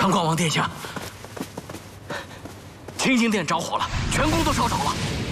长广王殿下，清净殿着火了，全宫都烧着了。